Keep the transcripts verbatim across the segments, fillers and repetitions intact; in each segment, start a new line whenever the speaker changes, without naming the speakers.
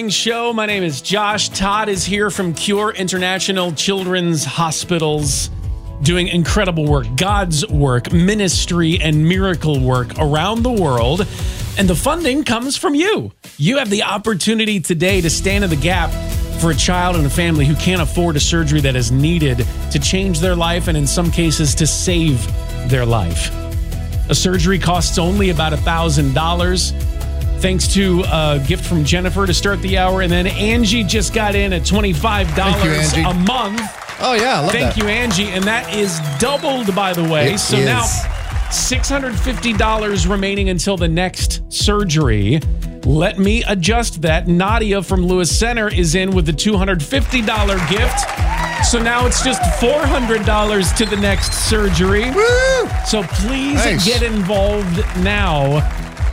Show. My name is Josh. Todd is here from Cure International Children's Hospitals, doing incredible work, God's work, ministry, and miracle work around the world. And the funding comes from you. You have the opportunity today to stand in the gap for a child and a family who can't afford a surgery that is needed to change their life and in some cases to save their life. A surgery costs only about one thousand dollars. Thanks to a gift from Jennifer to start the hour. And then Angie just got in at twenty-five dollars
you,
a month.
Oh, yeah. I love
Thank
that.
you, Angie. And that is doubled, by the way.
It
so
is.
now six hundred fifty dollars remaining until the next surgery. Let me adjust that. Nadia from Lewis Center is in with the two hundred fifty dollars gift. So now it's just four hundred dollars to the next surgery.
Woo!
So please
Nice.
get involved now.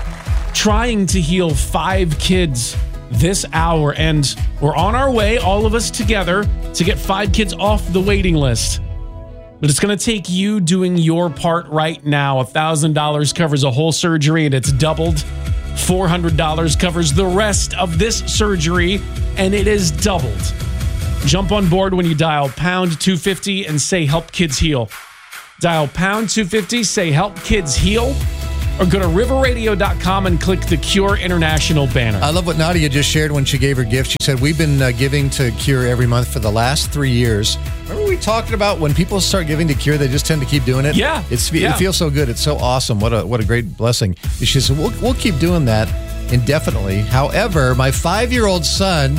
Trying to heal five kids this hour, and we're on our way, all of us together, to get five kids off the waiting list. But it's going to take you doing your part right now. one thousand dollars covers a whole surgery, and it's doubled. four hundred dollars covers the rest of this surgery, and it is doubled. Jump on board when you dial pound two fifty and say help kids heal. Dial pound two fifty, say help kids heal, or go to river radio dot com and click the Cure International banner.
I love what Nadia just shared when she gave her gift. She said, we've been uh, giving to Cure every month for the last three years. Remember we talking about when people start giving to Cure, they just tend to keep doing it?
Yeah.
It's,
yeah.
It feels so good. It's so awesome. What a what a great blessing. She said, we'll, we'll keep doing that indefinitely. However, my five-year-old son...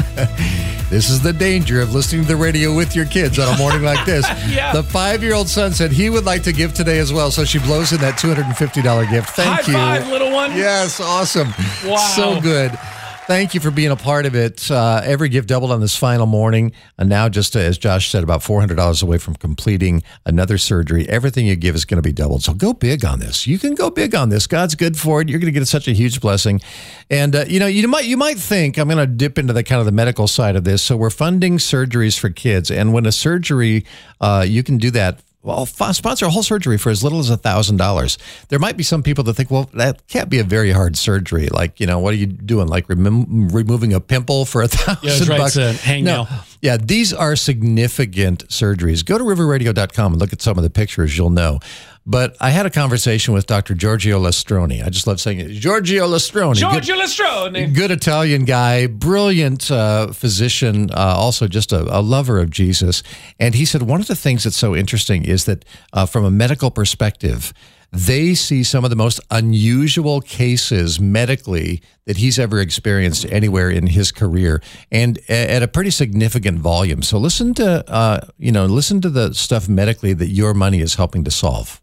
This is the danger of listening to the radio with your kids on a morning like this.
Yeah.
The five-year-old son said he would like to give today as well, so she blows in that two hundred fifty dollars gift. Thank
High
you.
High five, little one.
Yes, awesome.
Wow.
So good. Thank you for being a part of it. Uh, every gift doubled on this final morning. And now, just uh, as Josh said, about four hundred dollars away from completing another surgery. Everything you give is going to be doubled. So go big on this. You can go big on this. God's good for it. You're going to get such a huge blessing. And, uh, you know, you might you might think, I'm going to dip into the kind of the medical side of this. So we're funding surgeries for kids. And when a surgery, uh, you can do that. Well, sponsor a whole surgery for as little as one thousand dollars. There might be some people that think, well, that can't be a very hard surgery. Like, you know, what are you doing? Like remo- removing a pimple for a thousand
Yeah, that's right.
bucks?
It's a hangnail.
No. Yeah, these are significant surgeries. Go to river radio dot com and look at some of the pictures. You'll know. But I had a conversation with Doctor Giorgio Lastroni. I just love saying it. Giorgio Lastroni.
Giorgio
Good-
Lastroni.
Good Italian guy, brilliant uh, physician, uh, also just a, a lover of Jesus. And he said one of the things that's so interesting is that uh, from a medical perspective, they see some of the most unusual cases medically that he's ever experienced anywhere in his career, and at a pretty significant volume. So listen to, uh, you know, listen to the stuff medically that your money is helping to solve.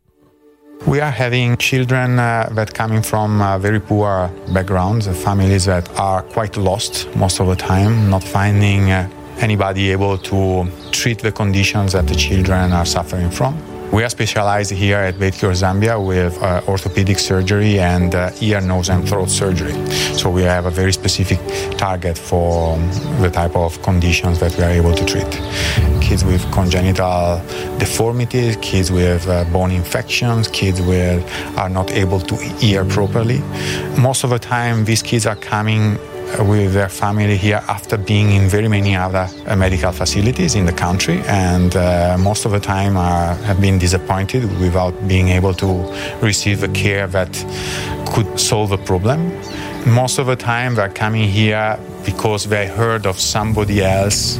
We are having children uh, that coming from uh, very poor backgrounds, uh, families that are quite lost most of the time, not finding uh, anybody able to treat the conditions that the children are suffering from. We are specialized here at Beit Cure Zambia with uh, orthopedic surgery and uh, ear, nose, and throat surgery. So we have a very specific target for the type of conditions that we are able to treat. Kids with congenital deformities, kids with uh, bone infections, kids with are not able to hear properly. Most of the time, these kids are coming with their family here after being in very many other uh, medical facilities in the country, and uh, most of the time uh, have been disappointed without being able to receive the care that could solve the problem. Most of the time they're coming here because they heard of somebody else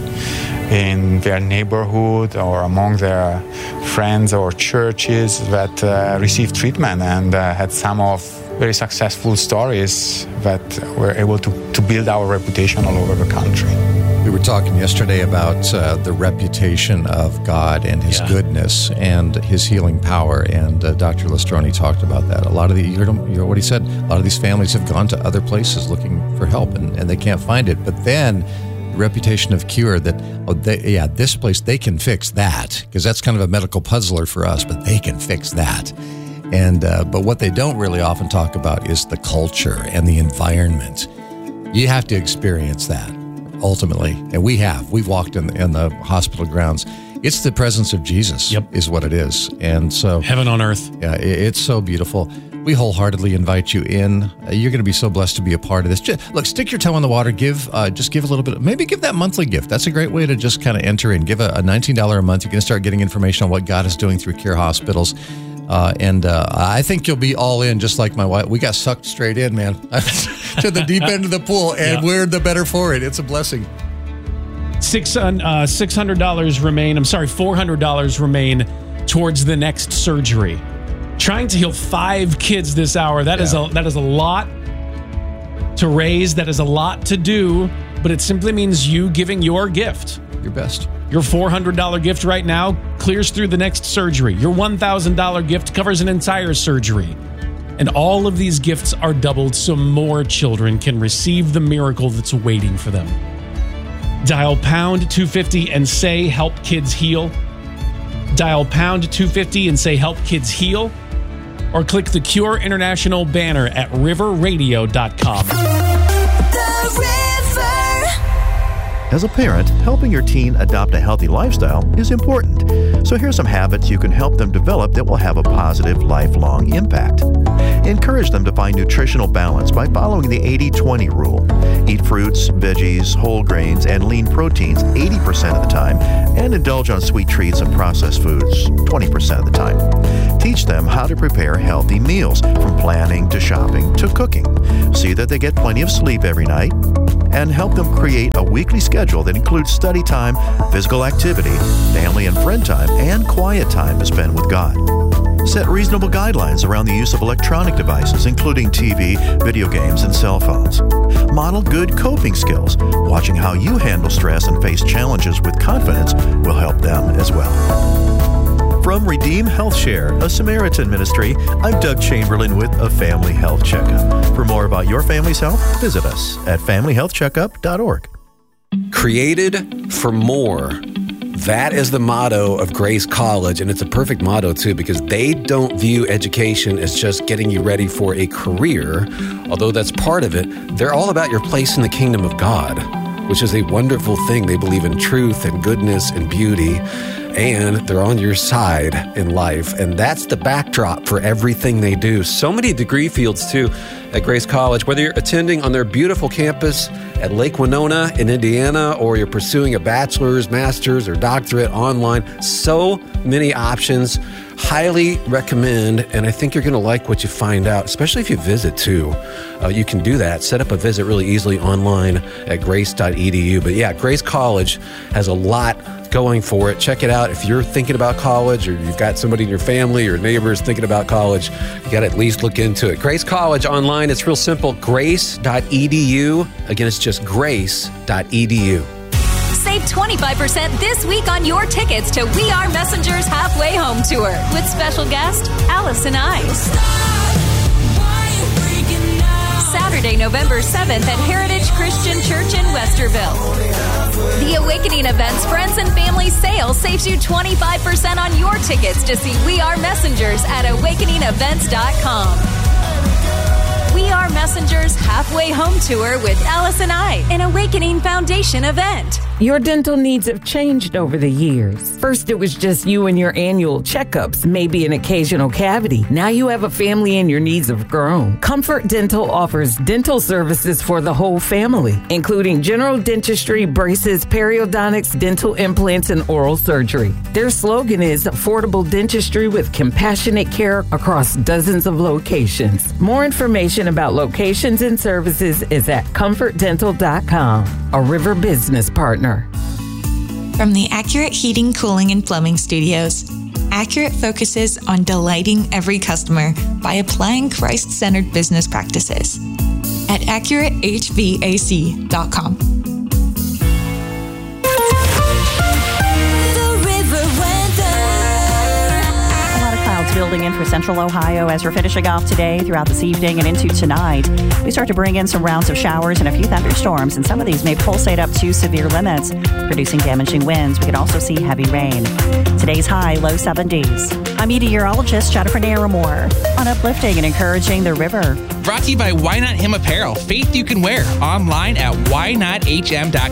in their neighborhood or among their friends or churches that uh, received treatment and uh, had some of very successful stories that were able to, to build our reputation all over the country.
We were talking yesterday about uh, the reputation of God and His
Yeah.
goodness and His healing power, and uh, Doctor Lastroni talked about that. A lot of the, you heard, him, you heard what he said, a lot of these families have gone to other places looking for help, and, and they can't find it. But then the reputation of Cure that, oh, they, yeah, this place, they can fix that, because that's kind of a medical puzzler for us, but they can fix that. And uh, but what they don't really often talk about is the culture and the environment. You have to experience that ultimately, and we have. We've walked in, in the hospital grounds. It's the presence of Jesus.
Yep.
Is what it is, and so
Heaven on earth.
yeah, it, it's so beautiful. we wholeheartedly invite you in. Uh, you're going to be so blessed to be a part of this. Just, look, stick your toe in the water. Give, uh, just give a little bit. Maybe give that monthly gift. That's a great way to just kind of enter in. Give a, a nineteen dollars a month. You're going to start getting information on what God is doing through Care Hospitals. Uh, and uh, I think you'll be all in, just like my wife. We got sucked straight in, man, to the deep end of the pool, and yeah. we're the better for it. It's a blessing.
Six uh, six hundred dollars remain. I'm sorry, four hundred dollars remain towards the next surgery. Trying to heal five kids this hour. That yeah. is a that is a lot to raise. That is a lot to do. But it simply means you giving your gift,
your best.
Your four hundred dollars gift right now clears through the next surgery. Your one thousand dollars gift covers an entire surgery. And all of these gifts are doubled so more children can receive the miracle that's waiting for them. Dial pound two fifty and say help kids heal. Dial pound two fifty and say help kids heal. Or click the Cure International banner at river radio dot com.
As a parent, helping your teen adopt a healthy lifestyle is important. So here's some habits you can help them develop that will have a positive, lifelong impact. Encourage them to find nutritional balance by following the eighty twenty rule. Eat fruits, veggies, whole grains, and lean proteins eighty percent of the time, and indulge on sweet treats and processed foods twenty percent of the time. Teach them how to prepare healthy meals, from planning to shopping to cooking. See that they get plenty of sleep every night, and help them create a weekly schedule that includes study time, physical activity, family and friend time, and quiet time to spend with God. Set reasonable guidelines around the use of electronic devices, including T V, video games, and cell phones. Model good coping skills. Watching how you handle stress and face challenges with confidence will help them as well. From Redeem Health Share, a Samaritan ministry, I'm Doug Chamberlain with a Family Health Checkup. For more about your family's health, visit us at family health checkup dot org.
Created for more. That is the motto of Grace College, and it's a perfect motto, too, because they don't view education as just getting you ready for a career, although that's part of it. They're all about your place in the kingdom of God, which is a wonderful thing. They believe in truth and goodness and beauty, and they're on your side in life, and that's the backdrop for everything they do. So many degree fields, too, at Grace College, whether you're attending on their beautiful campus at Lake Winona in Indiana, or you're pursuing a bachelor's, master's, or doctorate online. So many options. Highly recommend, and I think you're going to like what you find out, especially if you visit too. Uh, you can do that. Set up a visit really easily online at grace dot e d u. But yeah, Grace College has a lot going for it. Check it out. If you're thinking about college, or you've got somebody in your family or neighbors thinking about college, you got to at least look into it. Grace College online, it's real simple. grace dot e d u. Again, it's just grace dot e d u.
Save twenty-five percent this week on your tickets to We Are Messengers Halfway Home Tour with special guest Alice and I. Saturday, November seventh at Heritage Christian Church in Westerville. The Awakening Events Friends and Family Sale saves you twenty-five percent on your tickets to see We Are Messengers at awakening events dot com. We Are Messengers Halfway Home Tour with Alice and I, an Awakening Foundation event.
Your dental needs have changed over the years. First, it was just you and your annual checkups, maybe an occasional cavity. Now you have a family and your needs have grown. Comfort Dental offers dental services for the whole family, including general dentistry, braces, periodontics, dental implants, and oral surgery. Their slogan is affordable dentistry with compassionate care across dozens of locations. More information about locations and services is at comfort dental dot com, a River business partner.
From the Accurate Heating, Cooling, and Plumbing Studios, Accurate focuses on delighting every customer by applying Christ-centered business practices at accurate h v a c dot com.
Building in for Central Ohio as we're finishing off today, throughout this evening, and into tonight. We start to bring in some rounds of showers and a few thunderstorms, and some of these may pulsate up to severe limits, producing damaging winds. We can also see heavy rain. Today's high, low seventies. I'm meteorologist Jennifer Naramore on uplifting and encouraging the river.
Brought to you by Why Not Him Apparel, faith you can wear, online at why not h m dot com.